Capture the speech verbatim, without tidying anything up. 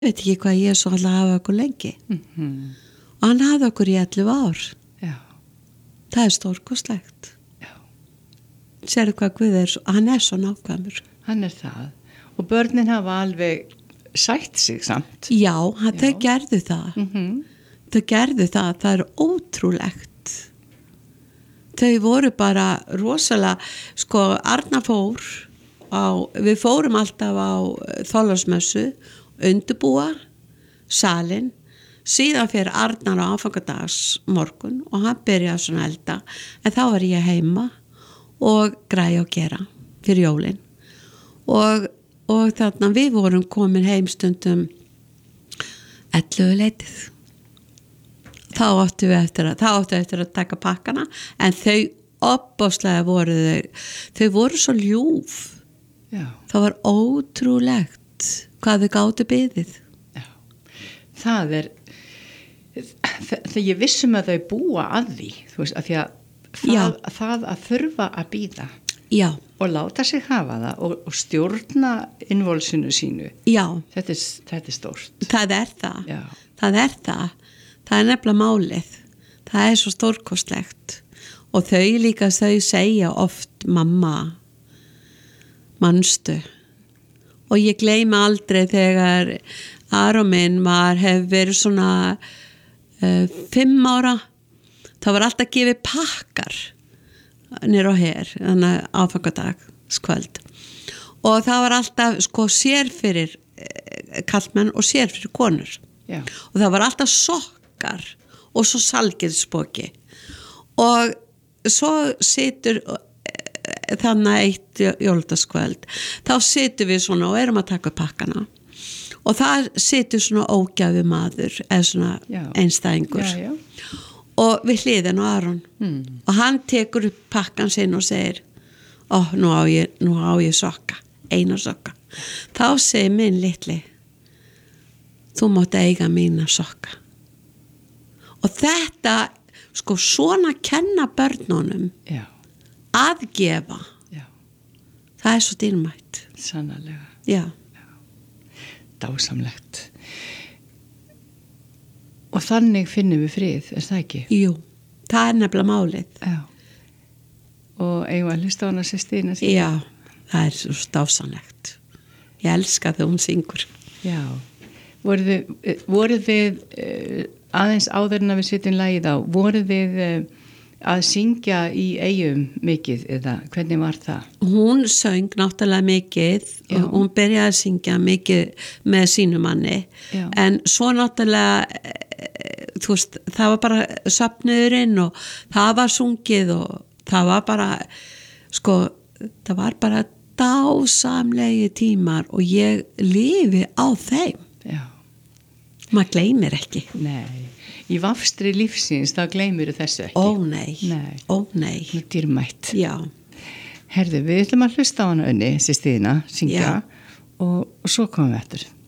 veit ekki hvað ég svo alltaf hafa okkur lengi Mhm. og hann hafði okkur í ellefu ár. Já. Það er stórkostlegt. Já. Sérðu hvað Guð er, svo- hann er svo nákvæmur. Hann er það. Og börnin hafa alveg sætt sig samt. Já, hann, þau Já. gerðu það. Mhm. Þau gerðu það, það er ótrúlegt. Þau voru bara rosalega, sko, Arna fór á, við fórum alltaf á Þorláksmessu, undirbúa salin, síðan fyrir Arnar á aðfangadags morgun og hann byrjaði svona elda, en þá var ég heima og græja og gera fyrir jólin og, og þarna við vorum komin heim stundum ellefu leitið. Þá áttu við eftir að, þá áttu við eftir að taka pakkana, en þau opbáslega voru þau, þau voru svo ljúf. Já. Það var ótrúlegt hvað þau gátu byðið. Já. Það er, þegar ég vissum að þau búa að því, þú veist, að því að það, það að þurfa að býða Já, og láta sig hafa það og, og stjórna innvolsinu sínu, já, þetta er, þetta er stórt. það er það. Já. Það er það. Það er nefnilega málið. Það er svo stórkostlegt. Og þau líka, þau segja oft, mamma, manstu. Og ég gleymi aldrei þegar Aron minn var, hef verið svona uh, fimm ára. Það var alltaf gefið pakkar nýr á her, þannig að aðfangadagskvöld. Og það var alltaf sko sér fyrir uh, kallmenn og sér fyrir konur. Já. Og það var alltaf sokkar og svo salgirðspoki. Og svo situr þannig eitt jóldaskvöld þá situr við svona og erum að taka pakkana og það situr svona ógæfi maður eða svona Já. einstæðingur Já, já. og við hliðin á Aron Mm. og hann tekur upp pakkan sinn og segir ó, nú á ég, nú á ég sokka eina sokka. Þá segir minn litli þú mátt eiga mína sokka. Og þetta sko svona kenna börnunum Já. að gefa, Já. það er svo dýrmætt. Sannarlega. Já, Dásamlegt. Og þannig finnum við frið, er það ekki? jú, það er nefnilega málið. Já. Og eigum að hlusta á hana Sestína sína? Já, það er svo stásanlegt. Ég elska þegar hún syngur. Já. Voruð þið, voruð þið uh, aðeins áður en að við setjum lagið á, voruð þið uh, að syngja í Eyjum mikið eða hvernig var það? Hún söng náttúrulega mikið Já. og hún byrjaði að syngja mikið með sínu manni. Já. En svo náttúrulega eh, þú veist, það var bara söfnuðurinn og það var sungið og það var bara sko, það var bara dásamlegi tímar og ég lifi á þeim. Já. Maður gleymir ekki. Nei. Í vafstri lífsins þá gleymir þessu ekki. Ó nei, Nei. ó nei. Nú dýrmætt. Já, Herðu, við ætlum að hlusta á hana Unni, Sestína, syngja Já. og, og svo komum við eftir.